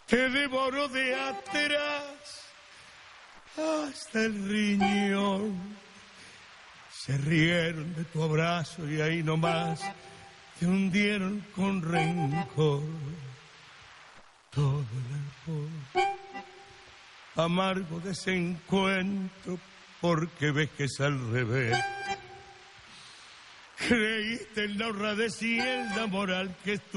te devoró de atrás hasta el riñón. Se rieron de tu abrazo y ahí nomás te hundieron con rencor. Todo el alcohol amargo desencuentro, porque ves que es al revés. Creíste en la honradez y en la moral que es tu